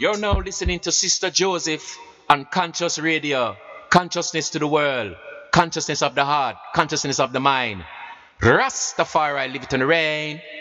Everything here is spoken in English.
You're now listening to Sister Joseph on Conscious Radio. Consciousness to the world. Consciousness of the heart. Consciousness of the mind. Rastafari live it on the rain.